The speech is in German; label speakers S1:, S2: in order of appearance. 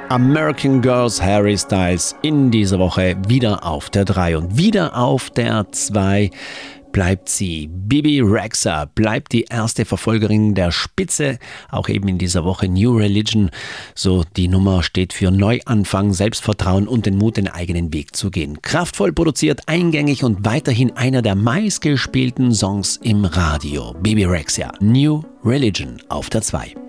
S1: American Girls, Harry Styles in dieser Woche wieder auf der 3 und wieder auf der 2 bleibt sie. Bebe Rexha bleibt die erste Verfolgerin der Spitze, auch eben in dieser Woche New Religion. So, die Nummer steht für Neuanfang, Selbstvertrauen und den Mut, den eigenen Weg zu gehen. Kraftvoll produziert, eingängig und weiterhin einer der meistgespielten Songs im Radio. Bebe Rexha, New Religion auf der 2.